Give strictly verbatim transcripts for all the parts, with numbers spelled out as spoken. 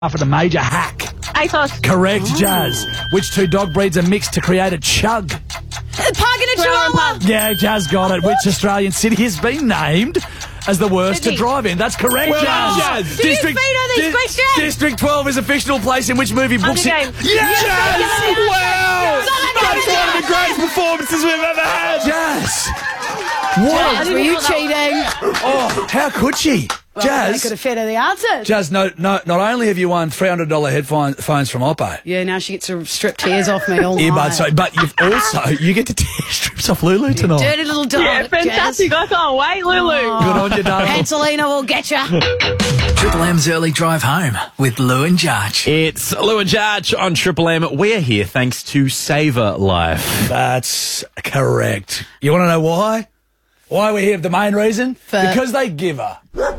After the major hack. Asos. Correct, Jazz. Which two dog breeds are mixed to create a chug? Pug and a Chihuahua. Yeah, Jazz got it. Which Australian city has been named as the worst Sydney. to drive in? That's correct, Well done, Jazz. Jazz. Do you feed her these questions? District twelve is a fictional place in which movie books Hunger it. Games. Yes! Jazz! Wow! That's one of the greatest performances we've ever had. Jazz! Jazz, What? were you cheating? Oh, how could she? Well, I Jazz, could have fed her the answers. Jazz, no, no, not only have you won three hundred dollars headphones from Oppo, Yeah, now she gets to strip tears off me all night. earbuds, so, but you've also, you get to tear strips off Lulu tonight. Dirty little dog. Yeah, fantastic. I can't wait, Lulu. Good on you, darling. Angelina will get you. Triple M's early drive home with Lou and Jarch. It's Lou and Jarch on Triple M. We're here thanks to Saver Life. That's correct. You want to know why? Why we're here? The main reason? For- Because they give her.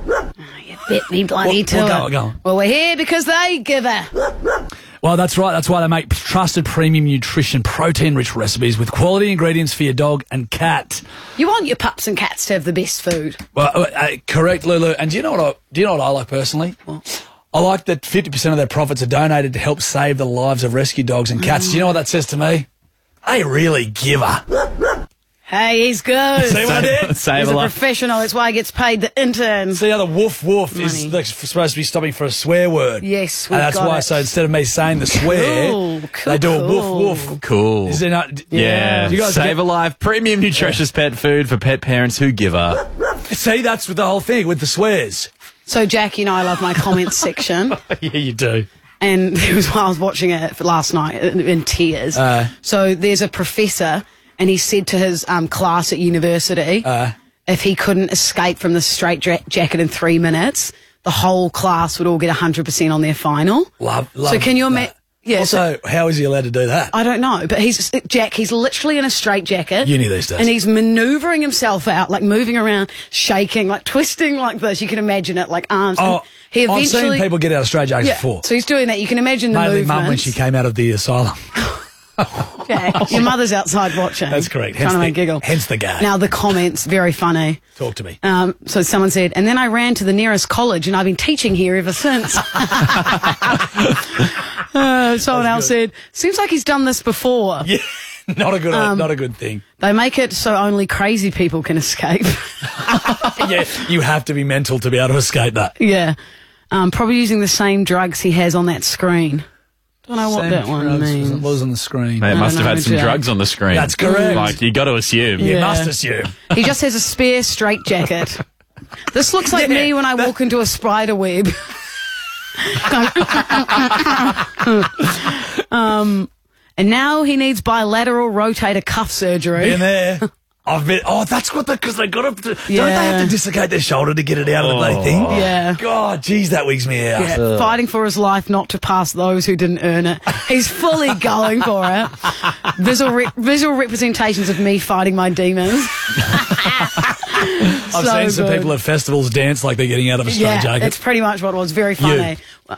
You bit me bloody Well, to well, it. go on, go on. Well, we're here because they give her. Well, that's right. That's why they make trusted premium nutrition, protein-rich recipes with quality ingredients for your dog and cat. You want your pups and cats to have the best food. Well, uh, uh, correct, Lulu. And do you know what? I, do you know what I like personally? I like that fifty percent of their profits are donated to help save the lives of rescue dogs and cats. Do you know what that says to me? They really give her. Hey, he's good. See what I did? He's Saver a Life. professional. That's why he gets paid the intern. See how the woof woof is Money. like, supposed to be stopping for a swear word. Yes, and we've that's got why. it. So instead of me saying the swear, Cool, cool, they do a cool. woof woof. Cool. Is there not? Yeah. You guys Saver Life, premium nutritious pet food for pet parents who give her. get- see, that's with the whole thing with the swears. So Jackie and I love my comments section. Yeah, you do. And it was while I was watching it last night in, in tears. Uh. So there's a professor, and he said to his um, class at university, Uh. if he couldn't escape from the straight ja- jacket in three minutes, the whole class would all get one hundred percent on their final. Love, love. So can you that. imagine? Yeah. so Also, how is he allowed to do that? I don't know, but he's Jack. He's literally in a straight jacket. Uni these days. And he's manoeuvring himself out, like moving around, shaking, like twisting like this. You can imagine it, like arms. Oh, And he I've eventually, seen people get out of straight jackets yeah. before. So he's doing that. You can imagine the Mainly movements. mum when she came out of the asylum. Jack, your mother's outside watching. That's correct. Trying Hence to the, make giggle. hence the gag. Now the comments, very funny. Talk to me. Um, so someone said, and then I ran to the nearest college, and I've been teaching here ever since. uh, someone else said, seems like he's done this before. Yeah, not a good, Um, not a good thing. They make it so only crazy people can escape. Yeah, you have to be mental to be able to escape that. Yeah. Um, probably using the same drugs he has on that screen. Don't know what Same that one drugs means. Was, was on the screen. They must know, have had some Jack. drugs on the screen. That's correct. Like, you got to assume. You Yeah. must assume. He just has a spare straight jacket. This looks like Yeah, me when I walk into a spider web. um, and now he needs bilateral rotator cuff surgery. Been there. I've been. Oh, that's what the because they got to. Don't they Yeah. have to dislocate their shoulder to get it out of the Oh. thing? Yeah. God, geez, that wigs me out. Yeah, fighting for his life not to pass those who didn't earn it. He's fully going for it. Visual, re- visual representations of me fighting my demons. I've So seen some good. people at festivals dance like they're getting out of a straight Yeah, jacket. that's pretty much what it was. Very funny.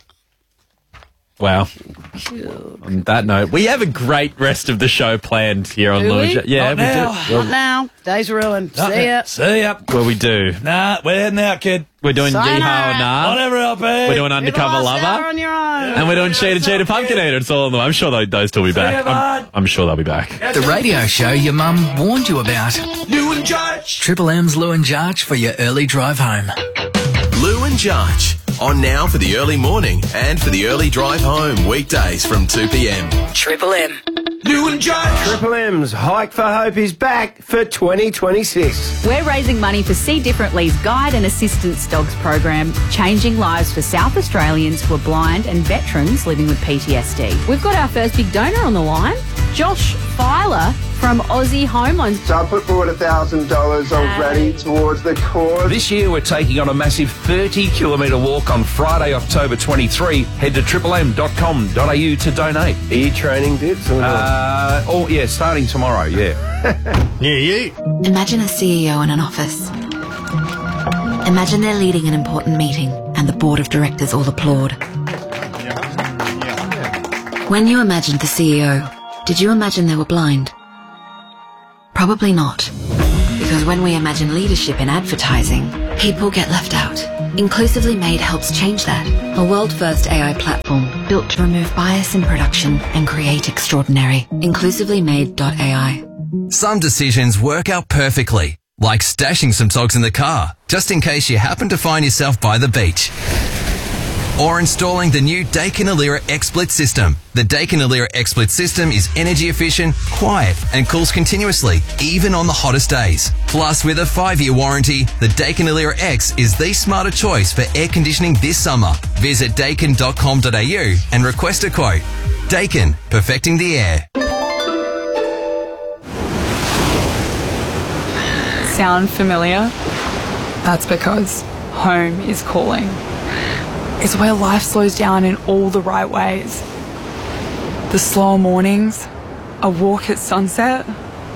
Wow. On that note, we have a great rest of the show planned here on Do Lou and we? Ja- Yeah, Not we now. do. Not now. Day's ruined. See ya. See ya. Well, we do. Nah, we're heading out, kid. We're doing Sayonara. Yeehaw or Nah. Whatever, L P. We're doing You're the Undercover last hour Lover. on your own. And we're doing Cheetah Cheetah Pumpkinator. It's all in them. I'm sure those, those two will be back. ya, I'm, bud. I'm sure they'll be back. The radio show your mum warned you about. Lou and Jarch. Triple M's Lou and Jarch for your early drive home. Lou and Jarch. On now for the early morning and for the early drive home. Weekdays from two p m. Triple M. Lou and Jarch. Triple M's Hike for Hope is back for twenty twenty-six. We're raising money for See Differently's Guide and Assistance Dogs program, changing lives for South Australians who are blind and veterans living with P T S D. We've got our first big donor on the line, Josh Filer from Aussie Home Loans. So I put forward one thousand dollars already towards the cause. This year we're taking on a massive thirty kilometre walk on Friday, October twenty-third. Head to triple m dot com dot a u to donate. E-training bits? Or Uh, oh, yeah, starting tomorrow, yeah. Yeah, yeah. Imagine a C E O in an office. Imagine they're leading an important meeting and the board of directors all applaud. When you imagined the C E O, did you imagine they were blind? Probably not. Because when we imagine leadership in advertising, people get left out. Inclusively Made helps change that. A world-first A I platform built to remove bias in production and create extraordinary. inclusively made dot A I. Some decisions work out perfectly, like stashing some socks in the car, just in case you happen to find yourself by the beach. Or installing the new Daikin Alira XSplit system. The Daikin Alira XSplit system is energy efficient, quiet, and cools continuously, even on the hottest days. Plus, with a five-year warranty, the Daikin Alira X is the smarter choice for air conditioning this summer. Visit daikin dot com dot a u and request a quote. Daikin, perfecting the air. Sound familiar? That's because home is calling. It's where life slows down in all the right ways. The slower mornings, a walk at sunset,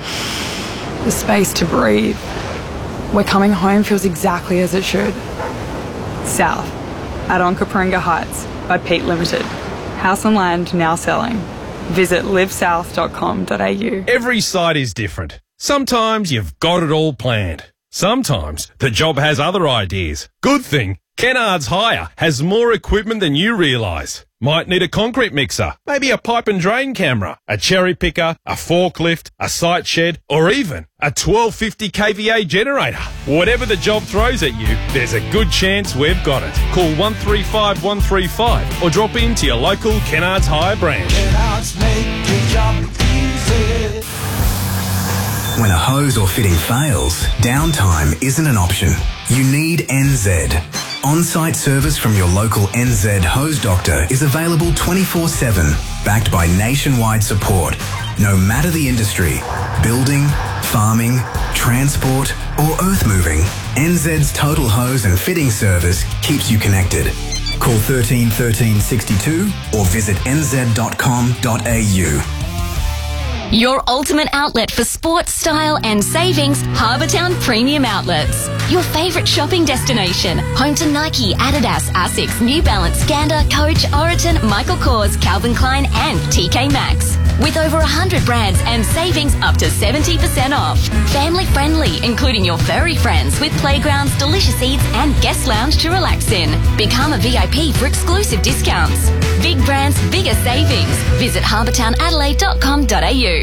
the space to breathe. Where coming home feels exactly as it should. South, at Onkaparinga Heights by Pete Limited. House and land now selling. Visit live south dot com dot a u. Every site is different. Sometimes you've got it all planned. Sometimes the job has other ideas. Good thing, Kennards Hire has more equipment than you realise. Might need a concrete mixer, maybe a pipe and drain camera, a cherry picker, a forklift, a site shed, or even a twelve fifty k V A generator. Whatever the job throws at you, there's a good chance we've got it. Call one three five one three five or drop into your local Kennards Hire branch. Kennards make your job easy. When a hose or fitting fails, downtime isn't an option. You need N Z. On-site service from your local N Z hose doctor is available twenty-four seven, backed by nationwide support. No matter the industry, building, farming, transport, or earth moving, N Z's total hose and fitting service keeps you connected. Call thirteen thirteen sixty-two or visit n z dot com dot a u. Your ultimate outlet for sports, style and savings, Harbour Town Premium Outlets. Your favourite shopping destination. Home to Nike, Adidas, Asics, New Balance, Gander, Coach, Oroton, Michael Kors, Calvin Klein and T K Maxx. With over one hundred brands and savings up to seventy percent off. Family friendly, including your furry friends with playgrounds, delicious eats and guest lounge to relax in. Become a V I P for exclusive discounts. Big brands, bigger savings. Visit harbour town adelaide dot com dot a u.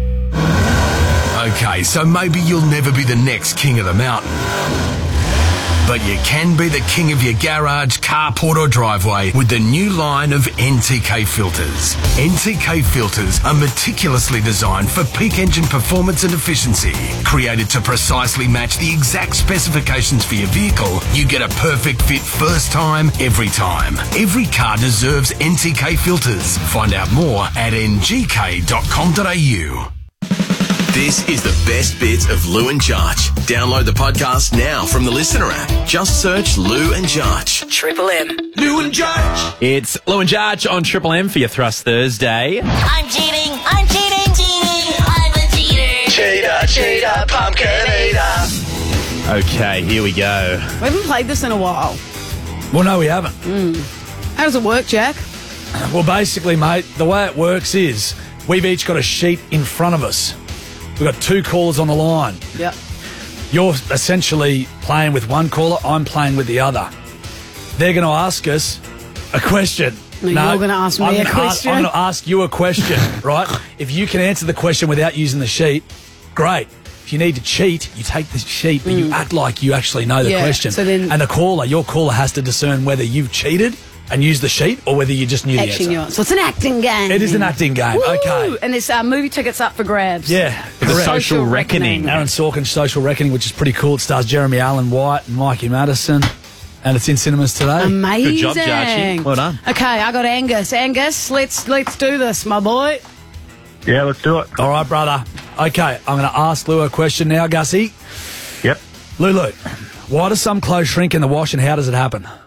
Okay, so maybe you'll never be the next king of the mountain. But you can be the king of your garage, carport or driveway with the new line of N T K filters. N T K filters are meticulously designed for peak engine performance and efficiency. Created to precisely match the exact specifications for your vehicle, you get a perfect fit first time, every time. Every car deserves N T K filters. Find out more at n g k dot com dot a u. This is the best bits of Lou and Jarch. Download the podcast now from the Listener app. Just search Lou and Jarch. Triple M. Lou and Jarch. It's Lou and Jarch on Triple M for your Thrust Thursday. I'm cheating. I'm cheating. Cheating. I'm a cheater. Cheater, cheater, pumpkin eater. Okay, here we go. We haven't played this in a while. Well, no, we haven't. Mm. How does it work, Jack? Well, basically, mate, the way it works is we've each got a sheet in front of us. We've got two callers on the line. Yep. You're essentially playing with one caller, I'm playing with the other. They're going to ask us a question. No, no you're going to ask me I'm a gonna question. Ask, I'm going to ask you a question, right? If you can answer the question without using the sheet, great. If you need to cheat, you take the sheet, but mm. you act like you actually know the yeah, question. So then, and the caller, your caller has to discern whether you've cheated and used the sheet or whether you just knew actually the answer. Knew it. So it's an acting game. It is an acting game. Woo! Okay. And there's uh, movie tickets up for grabs. Yeah. The Social, social Reckoning. Reckoning. Aaron Sorkin's Social Reckoning, which is pretty cool. It stars Jeremy Allen White and Mikey Madison. And it's in cinemas today. Amazing. Good job, Jarchi. Well done. Okay, I got Angus. Angus, let's let's do this, my boy. Yeah, let's do it. All right, brother. Okay, I'm going to ask Lou a question now, Gussie. Yep. Lulu, why do some clothes shrink in the wash and how does it happen?